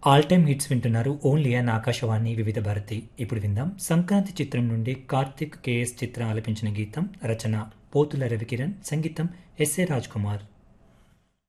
All time hits వింటున్నారు only an Akashvani వివిధ భారతి. ఇప్పుడు విందాం సంక్రాంతి చిత్రం నుండి కార్తిక్ కేఎస్ చిత్ర ఆలపించిన గీతం. రచన పోతుల రవికిరణ్, సంగీతం ఎస్ఏ రాజ్ కుమార్.